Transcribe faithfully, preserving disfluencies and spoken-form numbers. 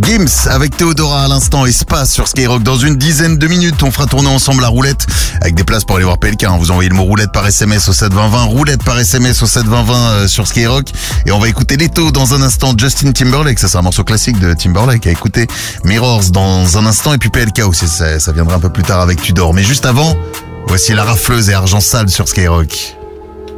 Gims avec Théodora à l'instant, Espace sur Skyrock. Dans une dizaine de minutes, on fera tourner ensemble la roulette avec des places pour aller voir P L K. Vous envoyez le mot roulette par S M S au sept vingt vingt, roulette par S M S au sept vingt vingt euh, sur Skyrock. Et on va écouter Leto dans un instant, Justin Timberlake, ça c'est un morceau classique de Timberlake à écouter. Mirrors dans un instant et puis P L K aussi, ça, ça viendra un peu plus tard avec Tudor. Mais juste avant, voici la rafleuse et Argent Sale sur Skyrock.